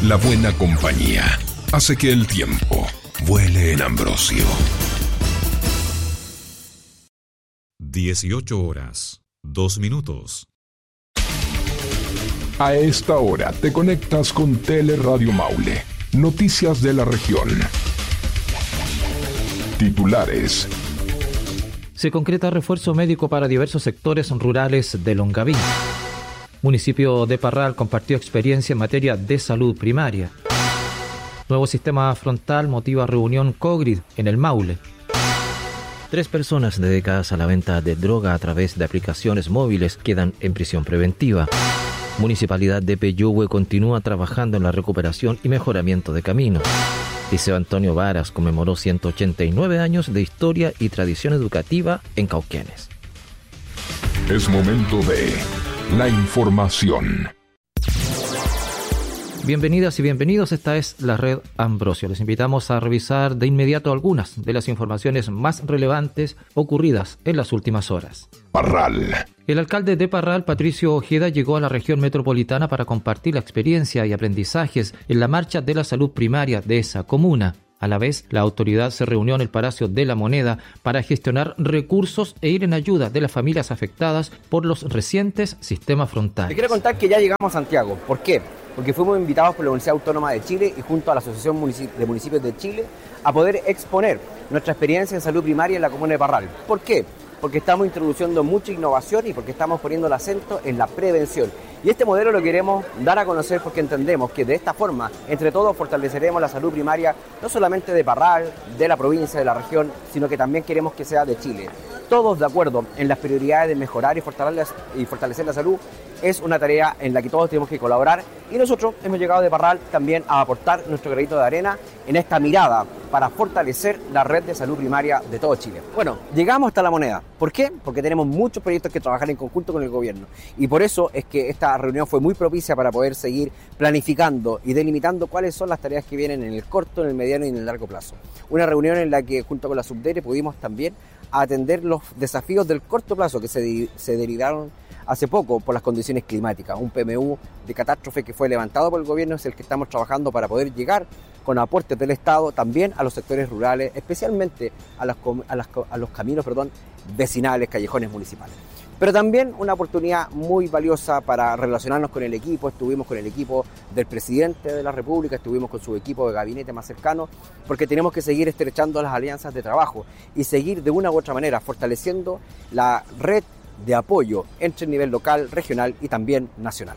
La buena compañía hace que el tiempo vuele en Ambrosio. 18:02. A esta hora te conectas con Teleradio Maule. Noticias de la región. Titulares. Se concreta refuerzo médico para diversos sectores rurales de Longaví. Municipio de Parral compartió experiencia en materia de salud primaria. Nuevo sistema frontal motiva reunión COGRID en el Maule. 3 personas dedicadas a la venta de droga a través de aplicaciones móviles quedan en prisión preventiva. Municipalidad de Peyúgue continúa trabajando en la recuperación y mejoramiento de caminos. Liceo Antonio Varas conmemoró 189 años de historia y tradición educativa en Cauquenes. Es momento de la información. Bienvenidas y bienvenidos, esta es la Red Ambrosio. Les invitamos a revisar de inmediato algunas de las informaciones más relevantes ocurridas en las últimas horas. Parral. El alcalde de Parral, Patricio Ojeda, llegó a la región metropolitana para compartir la experiencia y aprendizajes en la marcha de la salud primaria de esa comuna. A la vez, la autoridad se reunió en el Palacio de la Moneda para gestionar recursos e ir en ayuda de las familias afectadas por los recientes sistemas frontales. Te quiero contar que ya llegamos a Santiago. ¿Por qué? Porque fuimos invitados por la Universidad Autónoma de Chile y junto a la Asociación de Municipios de Chile a poder exponer nuestra experiencia en salud primaria en la comuna de Parral. ¿Por qué? Porque estamos introduciendo mucha innovación y porque estamos poniendo el acento en la prevención. Y este modelo lo queremos dar a conocer porque entendemos que de esta forma, entre todos, fortaleceremos la salud primaria, no solamente de Parral, de la provincia, de la región, sino que también queremos que sea de Chile. Todos de acuerdo en las prioridades de mejorar y fortalecer la salud, es una tarea en la que todos tenemos que colaborar y nosotros hemos llegado de Parral también a aportar nuestro granito de arena en esta mirada para fortalecer la red de salud primaria de todo Chile. Bueno, llegamos hasta La Moneda. ¿Por qué? Porque tenemos muchos proyectos que trabajar en conjunto con el gobierno y por eso es que esta reunión fue muy propicia para poder seguir planificando y delimitando cuáles son las tareas que vienen en el corto, en el mediano y en el largo plazo. Una reunión en la que junto con la Subdere pudimos también atender los desafíos del corto plazo que se derivaron hace poco por las condiciones climáticas. Un PMU de catástrofe que fue levantado por el gobierno es el que estamos trabajando para poder llegar con aportes del Estado también a los sectores rurales, especialmente a los caminos vecinales, callejones municipales. Pero también una oportunidad muy valiosa para relacionarnos con el equipo. Estuvimos con el equipo del presidente de la República, estuvimos con su equipo de gabinete más cercano, porque tenemos que seguir estrechando las alianzas de trabajo y seguir de una u otra manera fortaleciendo la red de apoyo entre el nivel local, regional y también nacional.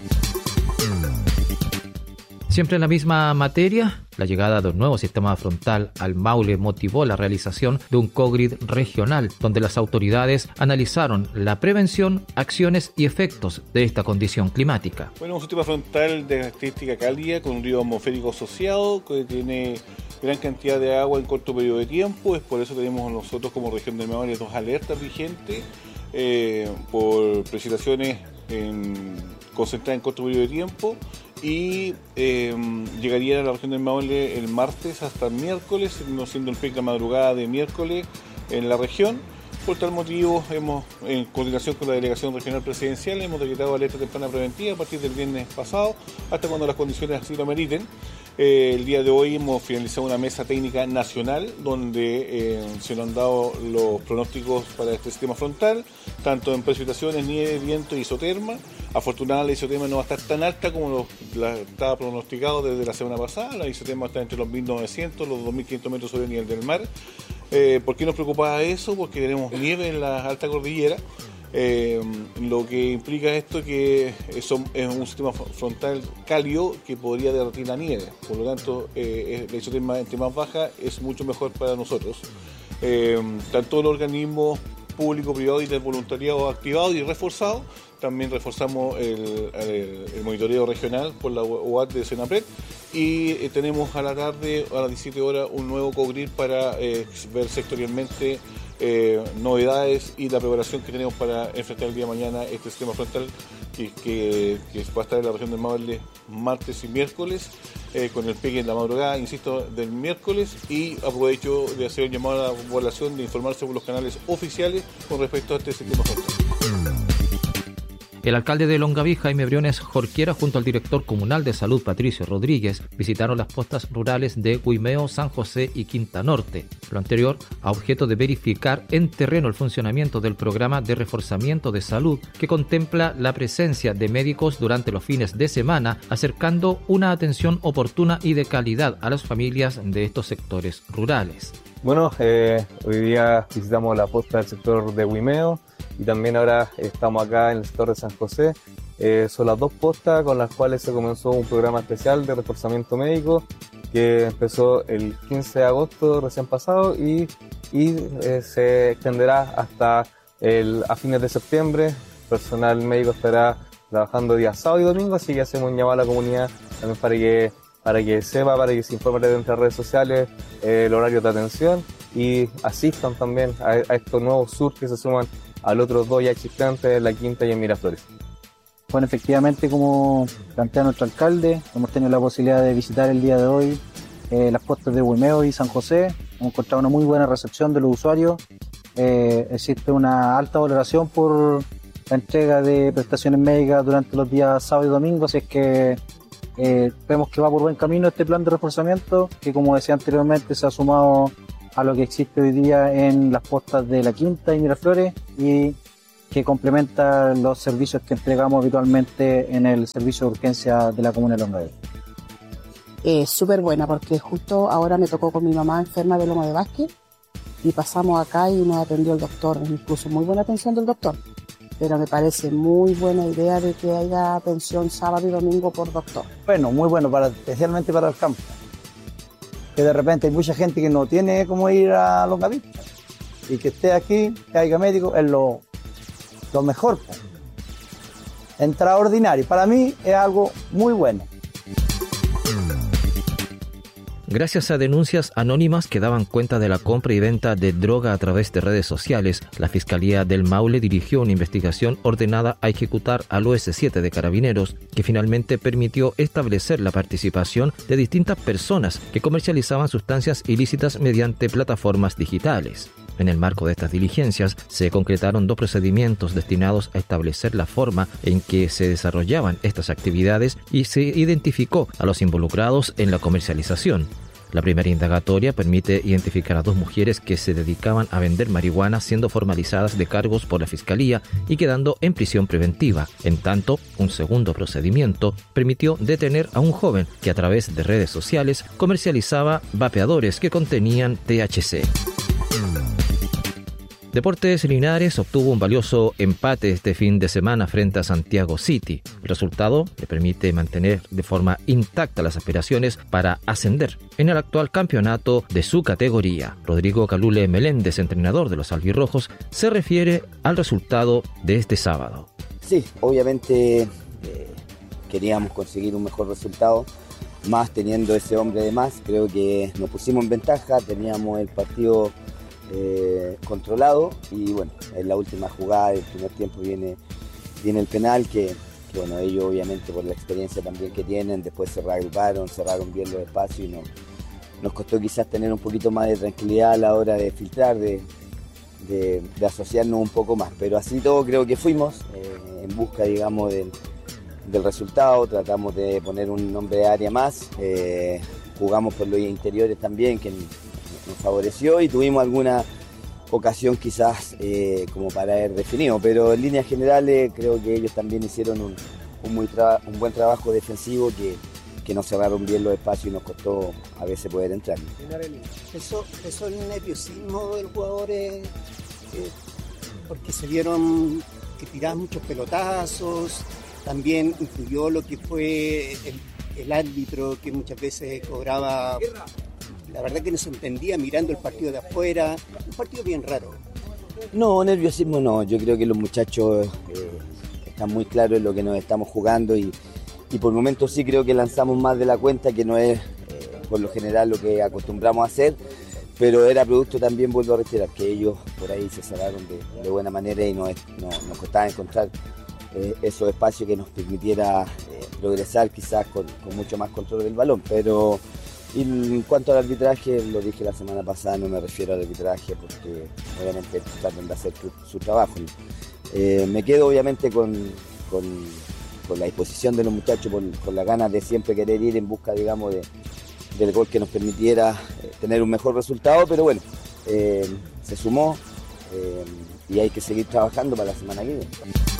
Siempre en la misma materia, la llegada de un nuevo sistema frontal al Maule motivó la realización de un COGRID regional, donde las autoridades analizaron la prevención, acciones y efectos de esta condición climática. Bueno, un sistema frontal de característica cálida con un río atmosférico asociado que tiene gran cantidad de agua en corto periodo de tiempo. Es por eso que tenemos nosotros como región del Maule 2 alertas vigentes por precipitaciones concentradas en corto periodo de tiempo. Y llegaría a la región del Maule el martes hasta el miércoles, no siendo el pic la madrugada de miércoles en la región. Por tal motivo, en coordinación con la Delegación Regional Presidencial, hemos decretado alerta temprana preventiva a partir del viernes pasado, hasta cuando las condiciones así lo meriten. El día de hoy hemos finalizado una mesa técnica nacional donde se nos han dado los pronósticos para este sistema frontal, tanto en precipitaciones, nieve, viento y isoterma. Afortunadamente la isoterma no va a estar tan alta como estaba pronosticado desde la semana pasada. La isoterma está entre los 1.900 y los 2.500 metros sobre el nivel del mar. ¿Por qué nos preocupaba eso? Porque tenemos nieve en la alta cordillera. Lo que implica esto que es un sistema frontal cálido que podría derretir la nieve, por lo tanto la isoterma entre más baja es mucho mejor para nosotros. Tanto los organismos público, privado y del voluntariado activado y reforzado. También reforzamos el monitoreo regional por la UAT de Senapred y tenemos a la tarde, a las 17 horas, un nuevo COGRID para ver sectorialmente novedades y la preparación que tenemos para enfrentar el día de mañana este sistema frontal que va a estar en la región del Maule martes y miércoles con el pique en la madrugada, insisto, del miércoles, y aprovecho de hacer un llamado a la población de informarse por los canales oficiales con respecto a este sistema frontal. El alcalde de Longaví, Jaime Briones Jorquera, junto al director comunal de salud, Patricio Rodríguez, visitaron las postas rurales de Huimeo, San José y Quinta Norte. Lo anterior a objeto de verificar en terreno el funcionamiento del programa de reforzamiento de salud que contempla la presencia de médicos durante los fines de semana, acercando una atención oportuna y de calidad a las familias de estos sectores rurales. Bueno, hoy día visitamos la posta del sector de Huimeo y también ahora estamos acá en el sector de San José. Son las dos postas con las cuales se comenzó un programa especial de reforzamiento médico que empezó el 15 de agosto recién pasado y se extenderá hasta a fines de septiembre. El personal médico estará trabajando días sábado y domingo, así que hacemos un llamado a la comunidad también para que sepa, para que se informe de nuestras redes sociales el horario de atención y asistan también a estos nuevos surf que se suman a los otros dos ya existentes en La Quinta y en Miraflores. Bueno, efectivamente, como plantea nuestro alcalde, hemos tenido la posibilidad de visitar el día de hoy las postas de Huimeo y San José. Hemos encontrado una muy buena recepción de los usuarios. Existe una alta valoración por la entrega de prestaciones médicas durante los días sábado y domingo, así es que vemos que va por buen camino este plan de reforzamiento, que como decía anteriormente se ha sumado a lo que existe hoy día en las postas de La Quinta y Miraflores y que complementa los servicios que entregamos habitualmente en el servicio de urgencia de la comuna de Longaví. Súper buena, porque justo ahora me tocó con mi mamá enferma de Loma de Vázquez y pasamos acá y nos atendió el doctor, incluso muy buena atención del doctor. Pero me parece muy buena idea de que haya atención sábado y domingo por doctor. Bueno, muy bueno, especialmente para el campo. Que de repente hay mucha gente que no tiene cómo ir a Longaví y que esté aquí, que haya médico, es lo mejor. Extraordinario. Para mí es algo muy bueno. Gracias a denuncias anónimas que daban cuenta de la compra y venta de droga a través de redes sociales, la Fiscalía del Maule dirigió una investigación ordenada a ejecutar al OS7 de Carabineros, que finalmente permitió establecer la participación de distintas personas que comercializaban sustancias ilícitas mediante plataformas digitales. En el marco de estas diligencias, se concretaron 2 procedimientos destinados a establecer la forma en que se desarrollaban estas actividades y se identificó a los involucrados en la comercialización. La primera indagatoria permite identificar a 2 mujeres que se dedicaban a vender marihuana, siendo formalizadas de cargos por la Fiscalía y quedando en prisión preventiva. En tanto, un segundo procedimiento permitió detener a un joven que a través de redes sociales comercializaba vapeadores que contenían THC. Deportes Linares obtuvo un valioso empate este fin de semana frente a Santiago City. El resultado le permite mantener de forma intacta las aspiraciones para ascender en el actual campeonato de su categoría. Rodrigo Calule Meléndez, entrenador de los albirrojos, se refiere al resultado de este sábado. Sí, obviamente queríamos conseguir un mejor resultado, más teniendo ese hombre de más. Creo que nos pusimos en ventaja, teníamos el partido controlado y bueno, en la última jugada del primer tiempo viene el penal que bueno, ellos obviamente por la experiencia también que tienen, después se reagruparon, cerraron bien los espacios y nos costó quizás tener un poquito más de tranquilidad a la hora de filtrar, de asociarnos un poco más, pero así todo creo que fuimos en busca, digamos, del resultado. Tratamos de poner un nombre de área más, jugamos por los interiores también, que nos favoreció y tuvimos alguna ocasión quizás como para haber definido, pero en líneas generales creo que ellos también hicieron un buen trabajo defensivo que nos cerraron bien los espacios y nos costó a veces poder entrar. Eso el nerviosismo de los jugadores, porque se vieron que tiraban muchos pelotazos, también influyó lo que fue el árbitro que muchas veces cobraba. La verdad que no se entendía mirando el partido de afuera, un partido bien raro. No, nerviosismo no, yo creo que los muchachos están muy claros en lo que nos estamos jugando y por momentos sí creo que lanzamos más de la cuenta, que no es por lo general lo que acostumbramos a hacer, pero era producto también, vuelvo a reiterar, que ellos por ahí se cerraron de buena manera y nos costaba encontrar esos espacios que nos permitiera progresar quizás con mucho más control del balón, pero... Y en cuanto al arbitraje, lo dije la semana pasada, no me refiero al arbitraje porque obviamente tratan de hacer su trabajo. Me quedo obviamente con la disposición de los muchachos, con las ganas de siempre querer ir en busca, digamos, del gol que nos permitiera tener un mejor resultado, pero bueno, se sumó y hay que seguir trabajando para la semana que viene.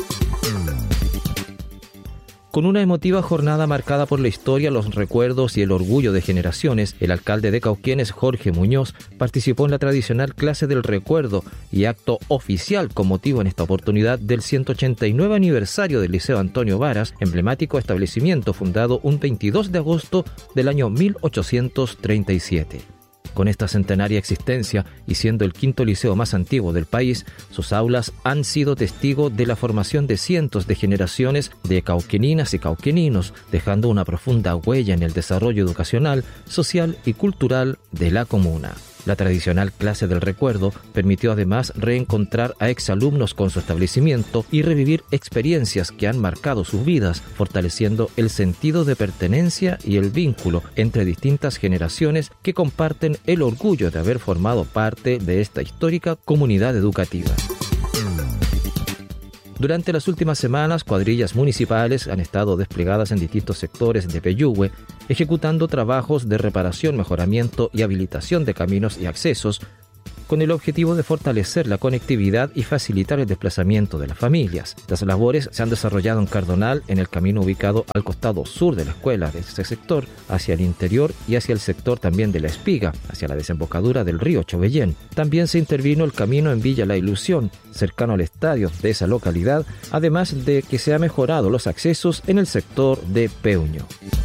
Con una emotiva jornada marcada por la historia, los recuerdos y el orgullo de generaciones, el alcalde de Cauquenes, Jorge Muñoz, participó en la tradicional clase del recuerdo y acto oficial con motivo en esta oportunidad del 189 aniversario del Liceo Antonio Varas, emblemático establecimiento fundado un 22 de agosto del año 1837. Con esta centenaria existencia y siendo el quinto liceo más antiguo del país, sus aulas han sido testigo de la formación de cientos de generaciones de cauqueninas y cauqueninos, dejando una profunda huella en el desarrollo educacional, social y cultural de la comuna. La tradicional clase del recuerdo permitió además reencontrar a exalumnos con su establecimiento y revivir experiencias que han marcado sus vidas, fortaleciendo el sentido de pertenencia y el vínculo entre distintas generaciones que comparten el orgullo de haber formado parte de esta histórica comunidad educativa. Durante las últimas semanas, cuadrillas municipales han estado desplegadas en distintos sectores de Peyúgue, ejecutando trabajos de reparación, mejoramiento y habilitación de caminos y accesos, con el objetivo de fortalecer la conectividad y facilitar el desplazamiento de las familias. Las labores se han desarrollado en Cardonal, en el camino ubicado al costado sur de la escuela de este sector, hacia el interior y hacia el sector también de La Espiga, hacia la desembocadura del río Chovellén. También se intervino el camino en Villa La Ilusión, cercano al estadio de esa localidad, además de que se ha mejorado los accesos en el sector de Peuño.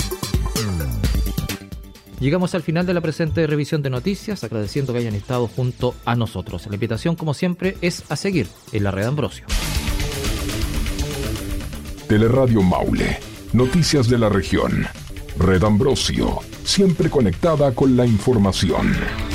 Llegamos al final de la presente revisión de noticias, agradeciendo que hayan estado junto a nosotros. La invitación, como siempre, es a seguir en la Red Ambrosio. Teleradio Maule, noticias de la región. Red Ambrosio, siempre conectada con la información.